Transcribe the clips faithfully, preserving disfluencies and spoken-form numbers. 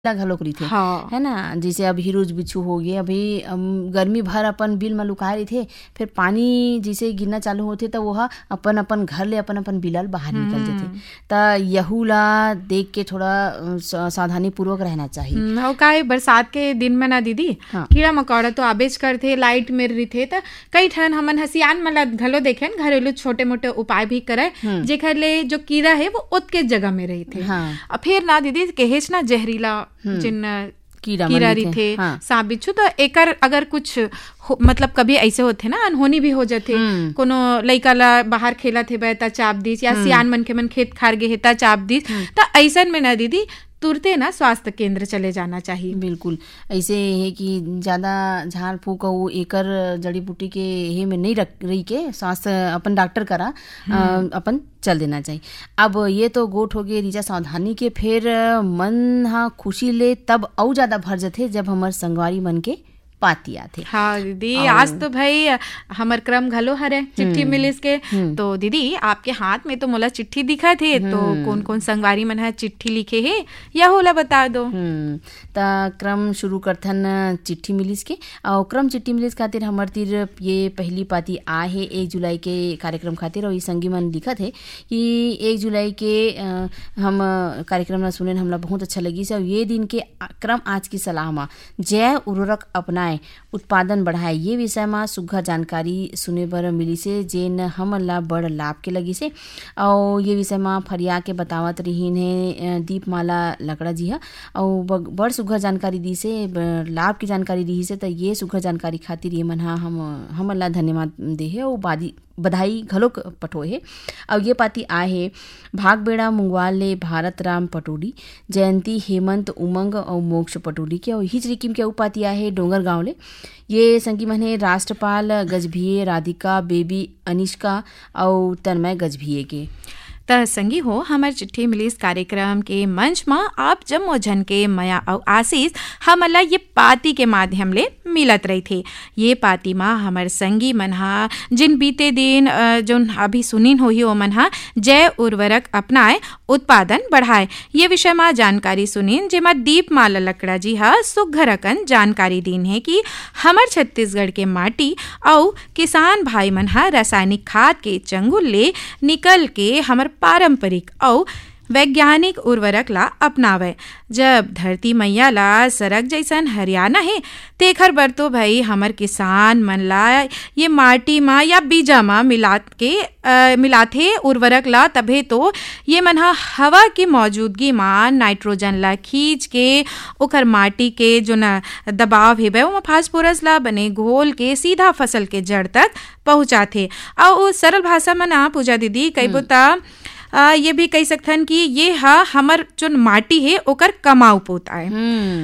घलोक रहिथे हाँ। है ना। जैसे अब हिरोज बिच्छू हो गए, अभी अम, गर्मी भर अपन बिल में लुकाए रहिथे, फिर पानी जैसे गिरना चालू होथे त वह अपन अपन घर ले अपन अपन बिलल बाहर निकल जाथे। त यहू ला देख के थोड़ा अ, स- सावधानी पूर्वक रहना चाहिए। हम्म, और का है, बरसात के दिन में ना दीदी हाँ। कीड़ा मकोड़ा तो आबेज करथे, लाइट मेर रहिथे त कई ठन हमन हसियान मन ला घलो देखेन घरेलू छोटे मोटे उपाय भी करे जेखर ले जो कीड़ा है वो ओत के जगह में रहिथे। हाँ। और फिर ना दीदी कहेच ना जहरीला जिन कीड़ा कीड़ा मन रहिथे रहिथे, हाँ। सांप बिच्छू, तो एकर अगर कुछ हो, मतलब कभी ऐसे होथे ना अनहोनी भी हो जाथे। कोनो लइका ला बाहर खेलत हे त चाप दिस, या सियान मन के मन खेत खार गे हे त चाप दिस, त ऐसन में ना दीदी तुरते ना स्वास्थ्य केंद्र चले जाना चाहिए। बिल्कुल ऐसे है कि ज़्यादा झाड़ फूक वो एकर जड़ी बूटी के हे में नहीं रख रही के स्वास्थ्य अपन डॉक्टर करा अ, अपन चल देना चाहिए। अब ये तो गोठ हो गए रिजा सावधानी के, फिर मन हा खुशी ले तब और ज़्यादा भर जाथे जब हमर संगवारी मन के पाती आथे। हाँ दीदी, आज तो भाई हमर क्रम घलो हरे चिट्ठी मिलिस के, तो दीदी आपके हाथ में तो मोला चिट्ठी दिखा थे, तो कौन कौन संगवारी मन है चिट्ठी लिखे है या होला बता दो। हम्म त क्रम शुरू करथन चिट्ठी मिलिस के, और क्रम चिट्ठी मिलिस खातिर हमर तीर ये पहली पाती आ है एक जुलाई के कार्यक्रम खातिर, और ये संगी मन लिखत है कि एक जुलाई के अ, हम कार्यक्रम ला सुने हमला बहुत अच्छा लगी से, और ये दिन के क्रम आज की सलाह में जैव उर्वरक अपनाए उत्पादन बढ़ाए ये विषय में सुघ्घर जानकारी सुने बर मिली से, जेन हमन ला बड़ लाभ के लगी से। और ये विषय में फरिया के बतावत रहीन है दीपमाला लकड़ा जी हा, और बड़ सुघ्घर जानकारी दी से, लाभ की जानकारी दी से। तो ये सुघ्घर जानकारी खातिर ये मन हा हम हमन ला धन्यवाद दे है और बादी बधाई घलोक पठोए है। और ये पाती आए है भागबेड़ा मुंगवाल ले भारत राम पटोडी, जयंती हेमंत उमंग और मोक्ष पटोडी के, और हिच रिकिम के उपाती आए है डोंगर गांव ले। ये संगी मन है राष्ट्रपाल गजभिये, राधिका बेबी अनिष्का और तन्मय गजभिये के। त संगी हो हमार चिट्ठी मिलिस कार्यक्रम के मंच में आप जम्मो जन के मया और आशीष हमला ये पाती के माध्यम ले मिलत रही थे। ये पाती में हमार संगी मन हा जिन बीते दिन जोन अभी सुनीन हो ही ओ मन हा जैव उर्वरक अपनाए उत्पादन बढ़ाए ये विषय में जानकारी सुनीन, जेमा दीपमाला लकड़ा जी हा सुघ्घरकन जानकारी दीन है कि हमार छत्तीसगढ़ के माटी और किसान भाई मन हा रासायनिक खाद के चंगुल ले निकल के हमार पारंपरिक और वैज्ञानिक उर्वरक ला अपनावे। जब धरती मैया ला सरक जैसन हरियाणा है तेखर बर तो भाई हमर किसान मन ला ये माटी मा या बीजा मा मिलात के आ, मिलाथे उर्वरक ला, तभे तो ये मन हा हवा की मौजूदगी मा नाइट्रोजन ला खींच के ओकर माटी के जो न दबाव है वो फास्फोरस ला बने घोल के सीधा फसल के जड़ तक पहुँचाथे। और सरल भाषा में ना पूजा दीदी कई बोता आ, ये भी कह सकथन कि ये हा हमर जो माटी है ओकर कमाऊ पोता है,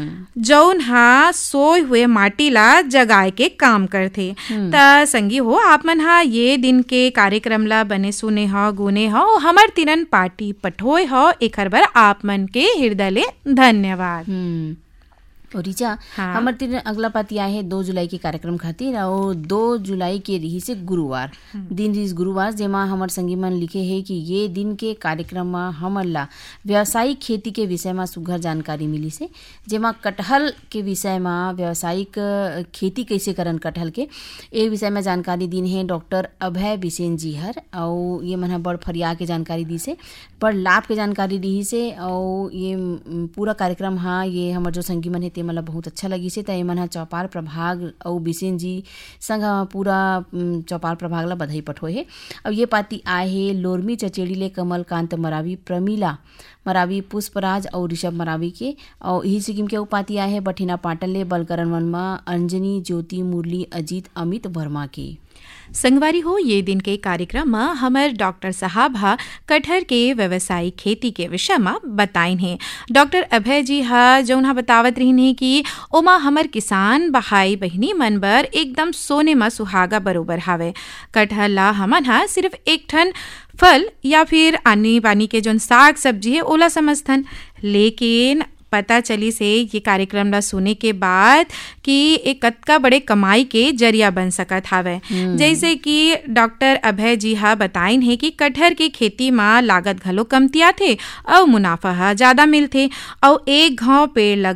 जौन हा सोए हुए माटी ला जगाए के काम करथे। त संगी हो आप मन हा ये दिन के कार्यक्रम ला बने सुने हो गुने हो हमर तिरन पार्टी पठोए हो, एकर बर आप मन के हृदय ले धन्यवाद। और रिचा हाँ। हमर तीन अगला पाती आए है दो जुलाई के कार्यक्रम खातिर, और दो जुलाई के रही से गुरुवार दिन रिस गुरुवार, जेमा हमर संगी मन लिखे है कि ये दिन के कार्यक्रम में हमर ला व्यावसायिक खेती के विषय में सुघ्घर जानकारी मिली से, जेमा कटहल के विषय में व्यावसायिक खेती कैसे करन कटहल के ए विषय में जानकारी दिन है डॉक्टर अभय बिसेन जी हर, और ये मन बड़ फरिया के जानकारी दी से, बड़ लाभ के जानकारी दी से। और ये पूरा कार्यक्रम हाँ ये हमर जो संगी मन है ते मला बहुत अच्छा लगी से, त मन हा चौपाल प्रभाग और बिसेन जी संग पूरा चौपाल प्रभाग ला बधाई पठोए है। और ये पाती आए है लोरमी चचेड़ी ले कमलकांत मरावी, प्रमीला मरावी, पुष्पराज और ऋषभ मरावी के। और यही सिक्किम के उपाती आए है बठिना पाटन ले बलकरण वर्मा, अंजनी, ज्योति, मुरली, अजीत, अमित वर्मा के। संगवारी हो ये दिन के कार्यक्रम में हमर डॉक्टर साहब हा कटहर के व्यवसायिक खेती के विषय में बताइन है। डॉक्टर अभय जी हा जौन हा बतावत रहीन है कि ओमा हमर किसान भाई बहिनी मन बर एकदम सोने में सुहागा बरोबर हावे। कटहर ला हमन हा सिर्फ एक ठन फल या फिर आनी बानी के जोन साग सब्जी है ओला समझथन, लेकिन पता चली से ये कार्यक्रम ला सुने के बाद कि एक कतका बड़े कमाई के जरिया बन सकत हावे। जैसे कि डॉक्टर अभय जी हा बताइन है कि कटहर के खेती में लागत घलो कमतिया थे और मुनाफा हा ज्यादा मिलथे और एक घाव पेड़ लगा